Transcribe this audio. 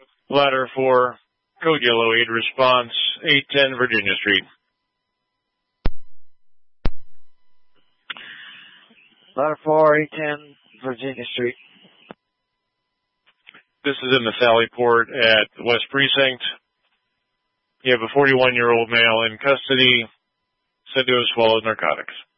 Ladder 4, code yellow 8, response 810 Virginia Street. Ladder 4, 810 Virginia Street. This is in the Sallyport at West Precinct. You have a 41-year-old male in custody, said to have swallowed narcotics.